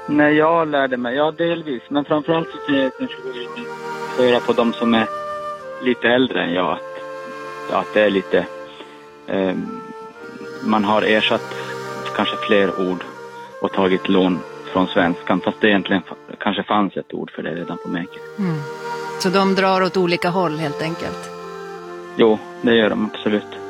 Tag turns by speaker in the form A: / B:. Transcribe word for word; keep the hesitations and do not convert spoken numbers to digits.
A: när jag lärde mig, ja delvis, men framförallt så kan jag kanske höra på de som är lite äldre än jag att, att det är lite eh, man har ersatt kanske fler ord och tagit lån från svenskan, fast det egentligen kanske fanns ett ord för det redan på Mäken.
B: Mm. Så de drar åt olika håll helt enkelt?
A: Jo, det gör de absolut.